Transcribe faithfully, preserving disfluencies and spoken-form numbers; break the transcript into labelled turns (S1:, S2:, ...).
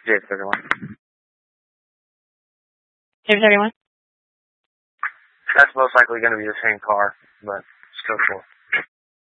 S1: J thirty-one.
S2: J thirty-one?
S1: That's most likely going to be the same car, but still cool.